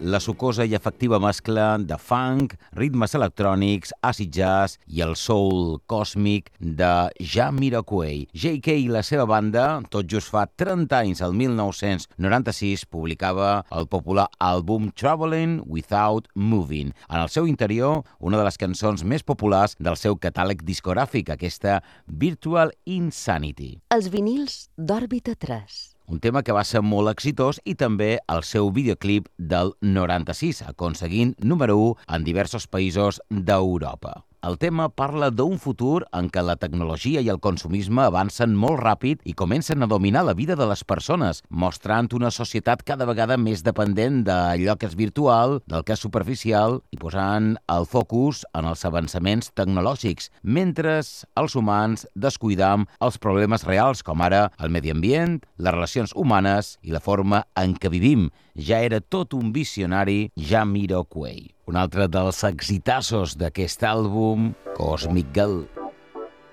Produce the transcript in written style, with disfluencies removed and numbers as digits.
la sucosa i efectiva mescla de funk, ritmes electrònics, acid jazz i el soul còsmic de Jamiroquai. J.K. i la seva banda, tot just fa 30 anys, el 1996, publicava el popular àlbum Traveling Without Moving. En el seu interior, una de les cançons més populars del seu catàleg discogràfic, aquesta Virtual Insanity. Els vinils d'Òrbita 3. Un tema que va ser molt exitós i també el seu videoclip del 96, aconseguint número 1 en diversos països d'Europa. El tema parla d'un futur en què la tecnologia i el consumisme avancen molt ràpid i comencen a dominar la vida de les persones, mostrant una societat cada vegada més dependent d'allò que és virtual, del que és superficial i posant el focus en els avançaments tecnològics, mentre els humans descuidam els problemes reals, com ara el medi ambient, les relacions humanes i la forma en què vivim. Ja era tot un visionari Jamiroquai. Un altre dels exitassos d'aquest àlbum, Cosmic Girl.